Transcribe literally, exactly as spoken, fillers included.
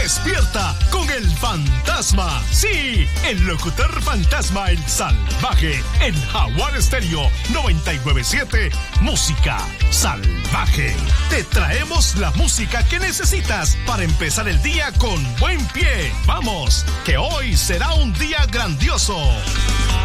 Despierta con el fantasma. Sí, el locutor fantasma, el salvaje, en Jaguar Estéreo noventa y nueve punto siete. Música salvaje. Te traemos la música que necesitas para empezar el día con buen pie. Vamos, que hoy será un día grandioso.